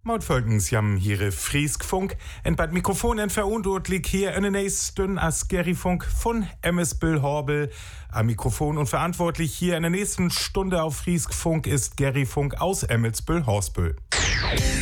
Mautfolgens jam hier Frieskfunk. En bei Mikrofon en verantwortlich hier eine nächste Stunde als Gerryfunk von Bill Horbel. Am Mikrofon und verantwortlich hier in der nächsten Stunde auf Frieskfunk ist Gerryfunk aus Bill Horsbüll.